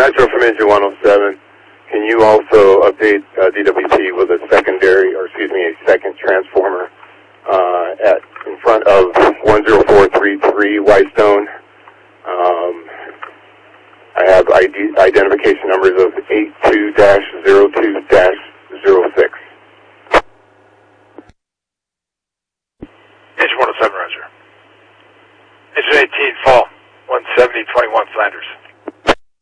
Metro from engine 107. Can you also update DWP with a second transformer in front of 10433 Whitestone? I have identification numbers of 82-02-06. Engine 107, Roger. Engine 18, fall. 170-21 Flanders.